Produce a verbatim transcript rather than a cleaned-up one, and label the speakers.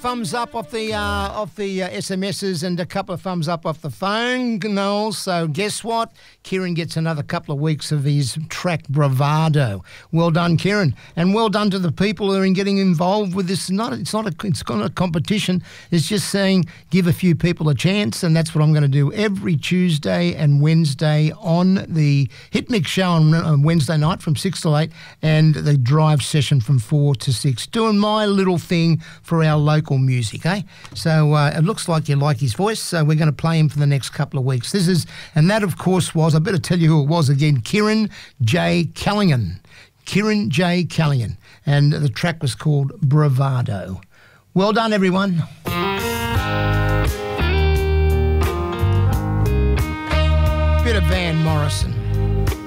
Speaker 1: thumbs up off the uh, off the uh, S M Ses and a couple of thumbs up off the phone, Noel. So guess what? Kieran gets another couple of weeks of his track Bravado. Well done, Kieran, and well done to the people who are in getting involved with this. Not it's not a it's not a competition. It's just saying give a few people a chance, and that's what I'm going to do every Tuesday and Wednesday on the Hit Mix show on, on Wednesday night from six to eight, and the drive session from four to six. Doing my little thing for our local music, eh? So uh, it looks like you like his voice, so we're going to play him for the next couple of weeks. This is, and that of course was, I better tell you who it was again, Kieran J. Calligan. Kieran J. Calligan. And the track was called Bravado. Well done, everyone. Bit of Van Morrison.